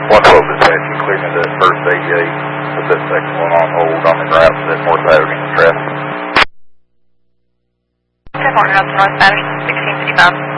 112 dispatch, you clear me that first 88, put that second one on hold on the route to that North Patterson traffic. 10 North Patterson, 1655.